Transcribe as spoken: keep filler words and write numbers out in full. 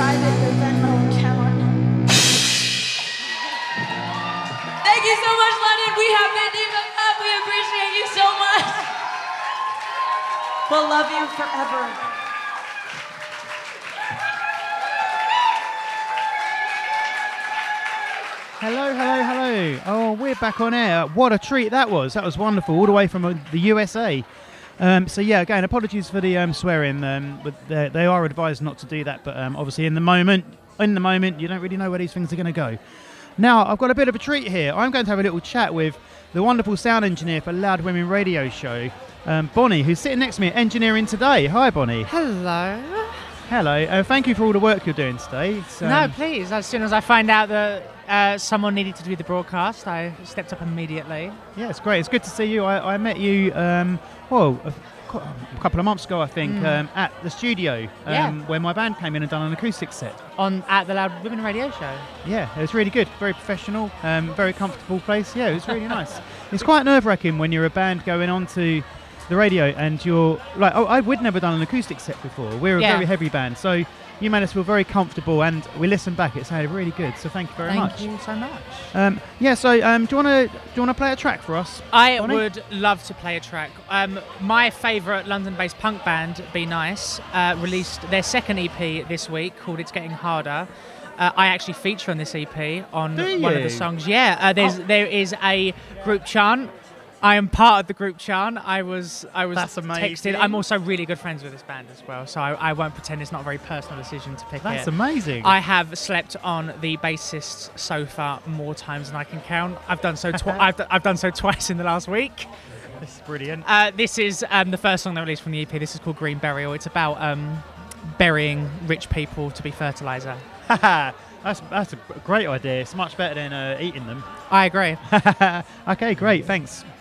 private your Venmo account. Thank you so much, London. We have been Diva Cup. We appreciate you so much. We'll love you forever. Hello, hello, hello. Oh, we're back on air. What a treat that was. That was wonderful, all the way from uh, the U S A. Um, so, yeah, again, apologies for the um, swearing. Um, but they, they are advised not to do that. But um, obviously, in the moment, in the moment, you don't really know where these things are going to go. Now, I've got a bit of a treat here. I'm going to have a little chat with the wonderful sound engineer for Loud Women Radio Show, um, Bonnie, who's sitting next to me, engineering today. Hi, Bonnie. Hello. Hello. Uh, thank you for all the work you're doing today. It's, um, no, please. As soon as I find out that uh, someone needed to do the broadcast, I stepped up immediately. Yeah, it's great. It's good to see you. I, I met you, um, well, a, a couple of months ago, I think, Mm. um, at the studio um, Yeah. where my band came in and done an acoustic set. On at the Loud Women Radio Show. Yeah, it was really good. Very professional, um, very comfortable place. Yeah, it was really nice. It's quite nerve-wracking when you're a band going on to the radio and you're like, oh, I would never done an acoustic set before. We're a Yeah. very heavy band, so you made us feel very comfortable, and we listened back. It sounded really good. So thank you very Thank much. you so much. Um, yeah. So um, do you want to do you want to play a track for us? I Bonnie? would love to play a track. Um, my favourite London-based punk band, Be Nice, uh, released their second E P this week called It's Getting Harder. Uh, I actually feature on this E P on Do one of you? the songs. Yeah, uh, there's Oh. there is a group chant. I am part of the group chant. I was I was That's amazing. texted. I'm also really good friends with this band as well, so I, I won't pretend it's not a very personal decision to pick That's it. amazing. I have slept on the bassist's sofa more times than I can count. I've done so. Twi- I've, d- I've done so twice in the last week. This is brilliant. Uh, this is um, the first song they released from the E P. This is called Green Burial. It's about um, burying rich people to be fertilizer. that's that's a great idea. It's much better than uh, eating them. I agree. Okay, great. Thanks.